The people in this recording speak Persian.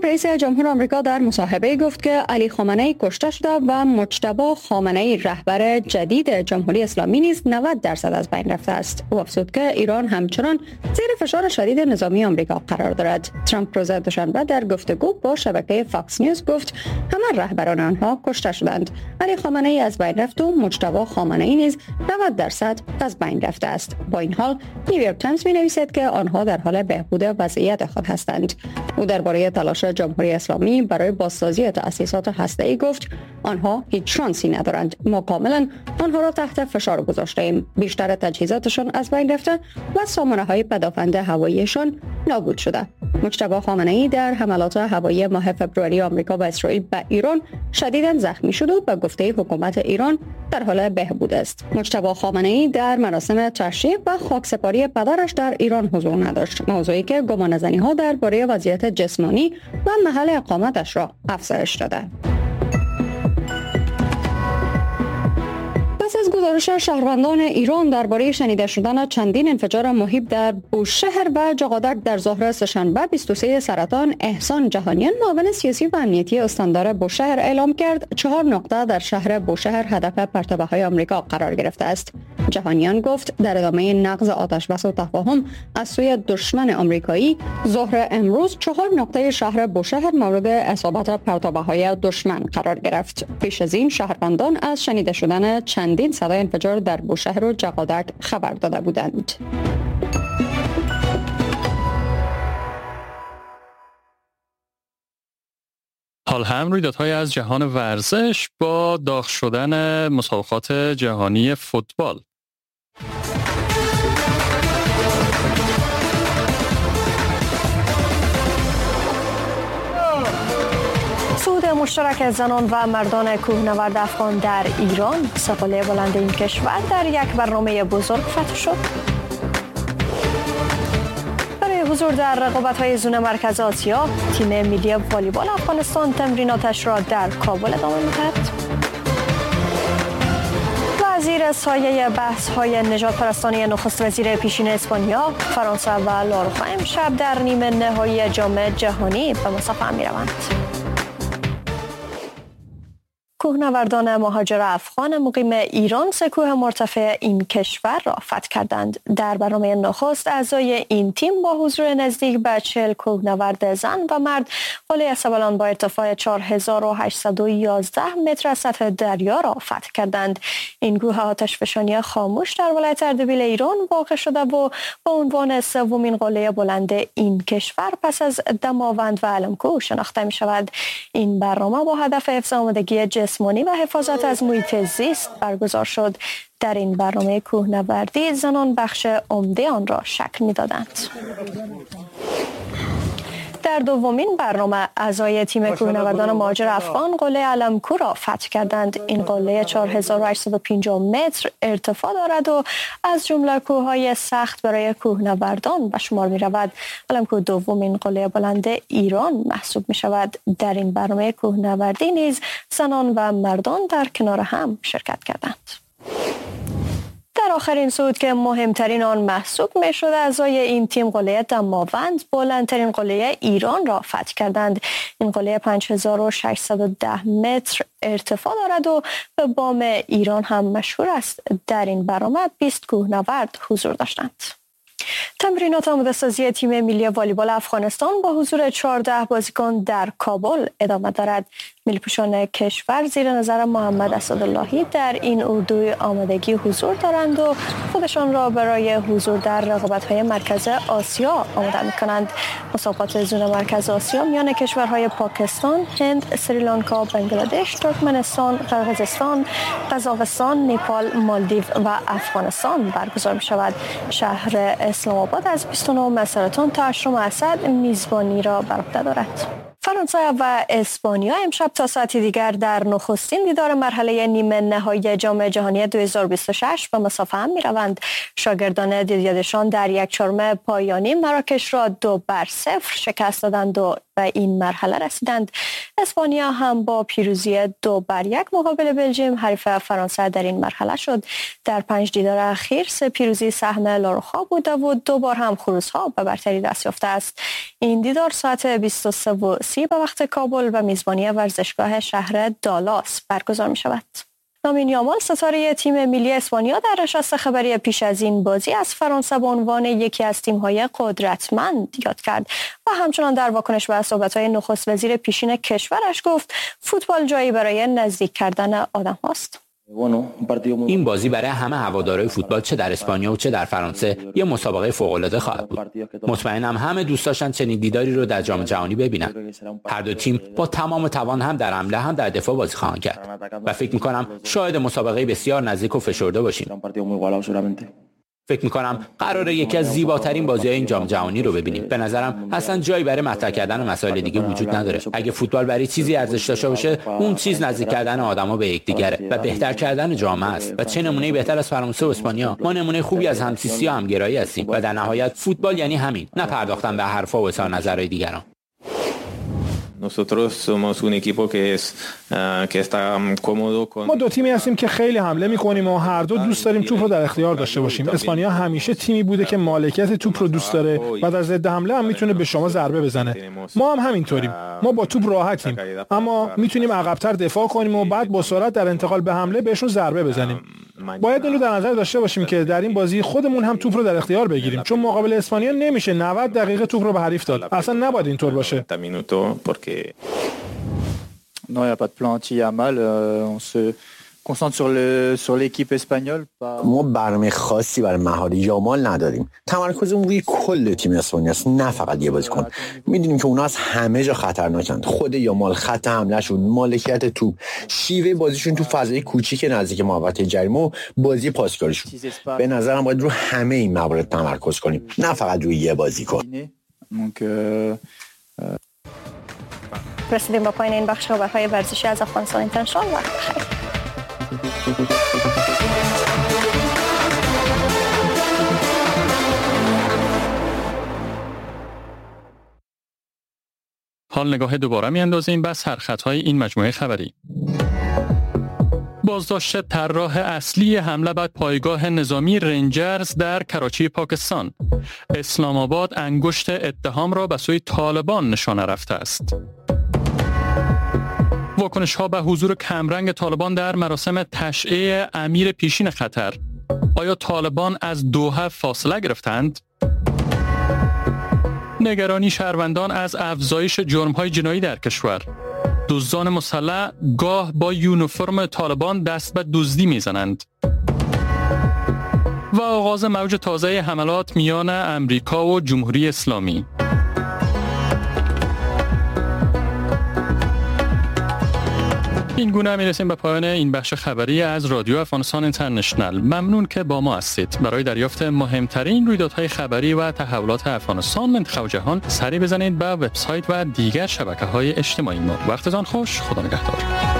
ترامپ رئیس جمهور آمریکا در مصاحبه گفت که علی خامنه‌ای کشته شده و مجتبی خامنه‌ای رهبر جدید جمهوری اسلامی نیز 90% از بین رفته است. او افزود که ایران همچنان زیر فشار شدید نظامی آمریکا قرار دارد. ترامپ روز دوشنبه در گفتگو با شبکه فاکس نیوز گفت همه رهبران آنها کشته شدند. علی خامنه‌ای از بین رفت و مجتبی خامنه‌ای نیز 90% از بین رفته است. با این حال نیویورک تایمز می‌نویسد که آنها در حال بهبود وضعیت خود هستند. او درباره تلاش جمهوری اسلامی برای بازسازی تأسیسات هسته‌ای گفت آنها هیچ شانسی ندارند. ما کاملا آنها را تحت فشار گذاشته‌ایم. بیشتر تجهیزاتشان از بین رفته و سامانه‌های پدافند هواییشان نابود شده. مجتبی خامنه‌ای در حملات هوایی ماه فوریه آمریکا و اسرائیل به ایران شدیداً زخمی شد و به گفته حکومت ایران در حال بهبود است. مجتبی خامنه‌ای در مراسم تشییع و خاکسپاری پدرش در ایران حضور نداشت، موضوعی که گمانه‌زنی‌ها درباره وضعیت جسمانی و محل اقامتش را افزایش داده. پس از گزارش شهروندان ایران درباره شنیده شدن چندین انفجار مهیب در بوشهر و جغادک در ظهر سه‌شنبه 23 سرطان، احسان جهانیان معاون سیاسی و امنیتی استاندار بوشهر اعلام کرد 4 نقطه در شهر بوشهر هدف پرتابه‌های آمریکا قرار گرفته است. جهانیان گفت در ادامه نقض آتشبس و تفاهم از سوی دشمن آمریکایی، ظهر امروز 4 نقطه شهر بوشهر مورد اصابت پرتابه‌های دشمن قرار گرفت. پیش از این شهروندان از شنیده شدن چندین صدای انفجار در بوشهر و جغادک خبر داده بودند. حال هم رویدادهای از جهان ورزش با داغ شدن مسابقات جهانی فوتبال. صعود مشترک زنان و مردان کوهنورد افغان در ایران، سقاله بلند این کشور در یک برنامه بزرگ فتح شد. برای حضور در رقابت‌های زون مرکز آسیا، تیم ملی والیبال افغانستان تمریناتش را در کابل ادامه می‌دهد. وزیر سایه بحث‌های نژاد پرستانی نخست وزیر پیشین اسپانیا، فرانسه و لاروخا امشب در نیمه نهایی جام جهانی به مسابقه می‌روند. کوهنوردان مهاجر افغان مقیم ایران 3 کوه مرتفع این کشور را فتح کردند. در برنامه نخست اعضای این تیم با حضور نزدیک به 40 کوهنورد زن و مرد قله اسبلان با ارتفاع 4811 متر از سطح دریا را فتح کردند. این کوه آتشفشانی خاموش در ولایت اردبیل ایران واقع شده و با عنوان 3مین قله بلند این کشور پس از دماوند و علم‌کوه شناخته می شود. این برنامه با هدف حفظ آمادگی جسمانی و حفاظت از محیط زیست برگزار شد. در این برنامه کوهنوردی زنان بخش عمده آن را شکل می‌دادند. در دومین برنامه اعضای تیم کوهنوردان مهاجر افغان قله علم‌کوه را فتح کردند. این قله 4850 متر ارتفاع دارد و از جمله کوههای سخت برای کوهنوردان به شمار می رود. علم‌کوه دومین قله بلند ایران محسوب می شود. در این برنامه کوهنوردی نیز زنان و مردان در کنار هم شرکت کردند. در آخرین صعود که مهمترین آن محسوب می شد، اعضای این تیم قله دماوند بلندترین قله ایران را فتح کردند. این قله 5610 متر ارتفاع دارد و به بام ایران هم مشهور است. در این برنامه 20 کوهنورد حضور داشتند. تمرینات آماده‌سازی تیم ملی والیبال افغانستان با حضور 14 بازیکن در کابل ادامه دارد. ملی‌پوشان کشور زیر نظر محمد اسداللهی در این اردوی آمادگی حضور دارند و خودشان را برای حضور در رقابت‌های مرکز آسیا آماده می‌کنند. مسابقات زون مرکز آسیا میان کشورهای پاکستان، هند، سریلانکا، بنگلادش، ترکمنستان، قرقیزستان، قزاقستان، نپال، مالدیو و افغانستان برگزار می‌شود. شهر اسلام آباد از 29 مسرتان تا 8 اسد میزبانی را بر عهده دارد. فرانسه و اسپانیا امشب تا ساعتی دیگر در نخستین دیدار مرحله نیمه نهایی جام جهانی 2026 به مسافه هم می‌روند. شاگردان دیدیادشان در یک چهارم پایانی مراکش را 2-0 شکست دادند و به این مرحله رسیدند. اسپانیا هم با پیروزی 2-1 مقابل بلژیم حریف فرانسه در این مرحله شد. در 5 دیدار اخیر 3 پیروزی سهم لاروخا بوده و 2 بار هم خروس‌ها به برتری دست یافته است. این دیدار ساعت 23:30 به وقت کابل و میزبانی ورزشگاه شهر دالاس برگزار می شود. لامین یامال ستاره تیم ملی اسپانیا در نشست خبری پیش از این بازی از فرانسه به عنوان یکی از تیم‌های قدرتمند یاد کرد و همچنان در واکنش به صحبت‌های نخست وزیر پیشین کشورش گفت فوتبال جایی برای نزدیک کردن آدم‌هاست. این بازی برای همه هوادارهای فوتبال چه در اسپانیا و چه در فرانسه یه مسابقه فوق‌العاده خواهد بود. مطمئنم همه دوست داشتن چنین دیداری رو در جام جهانی ببینن. هر دو تیم با تمام توان هم در حمله هم در دفاع بازی خواهند کرد و فکر می‌کنم شاهد مسابقه بسیار نزدیک و فشرده باشیم. فکر می‌کنم قراره یکی از زیباترین بازی‌های این جام جهانی رو ببینیم. به نظرم اصلا جایی برای مطرح کردن مسائل دیگه وجود نداره. اگه فوتبال برای چیزی ارزش داشته باشه، اون چیز نزدیک کردن آدما به یکدیگره و بهتر کردن جامعه است. و چه نمونه‌ای بهتر از فرانسه و اسپانیا؟ ما نمونه خوبی از همزیستی و همگرایی هستیم و در نهایت فوتبال یعنی همین، نه پرداختن به حرفا و اظهار نظرهای دیگران. ما دو تیمی هستیم که خیلی حمله می‌کنیم و هر دو دوست داریم توپ رو در اختیار داشته باشیم. اسپانیا همیشه تیمی بوده که مالکیت توپ رو دوست داره و در ضد حمله هم میتونه به شما ضربه بزنه. ما هم همینطوریم. ما با توپ راحتیم، اما میتونیم عقب‌تر دفاع کنیم و بعد با سرعت در انتقال به حمله بهشون ضربه بزنیم. باید این رو در نظر داشته باشیم که در این بازی خودمون هم توپ رو در اختیار بگیریم، چون مقابل اسپانیا نمیشه 90 دقیقه توپ رو به حریف داد. اصلا نباید اینطور باشه. Non, il n'y a pas de plan anti-Yamal. On se concentre sur l'équipe espagnole. ما برنامه خاصی برای مهار یامال نداریم. تمرکزمون روی کل تیم اسپانیا است، نه فقط یه بازیکن. میدونیم که اونا از همه جا خطرناکند. خود یامال، خط حملهشون، مالکیت توپ، شیوه بازیشون تو فضای کوچیک نزدیک محوطه جریمه و بازی پاسکاریشون. به نظرم باید رو همه این موارد تمرکز کنیم، نه فقط روی یه بازیکن. رسیدیم به پایان این بخش خبرهای ورزشی از افغانستان اینترنشنال. وقت بخیر. حال نگاه دوباره می‌اندازیم به سرخطهای این مجموعه خبری. بازداشت طراح اصلی حمله بر پایگاه نظامی رنجرز در کراچی پاکستان. اسلام آباد انگشت اتهام را به سوی طالبان نشانه رفته است. واکنش ها به حضور کمرنگ طالبان در مراسم تشییع امیر پیشین قطر. آیا طالبان از دوحه فاصله گرفتند؟ نگرانی شهروندان از افزایش جرم‌های جنایی در کشور. دزدان مسلح گاه با یونیفرم طالبان دست به دزدی میزنند. و آغاز موج تازه حملات میان امریکا و جمهوری اسلامی. این گونه میرسیم به پایان این بخش خبری از رادیو افغانستان اینترنشنال. ممنون که با ما هستید. برای دریافت مهمترین رویدادهای خبری و تحولات افغانستان، منطقه و جهان سری بزنید به وبسایت و دیگر شبکه‌های اجتماعی ما. وقتتان خوش. خدا نگهدار.